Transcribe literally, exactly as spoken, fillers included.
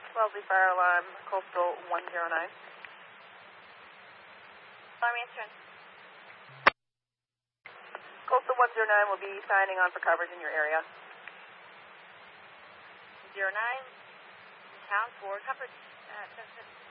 Wellesley Fire Alarm, Coastal one zero nine. Alarm answering. Coastal one zero nine will be signing on for coverage in your area. zero nine, in town for coverage. Uh,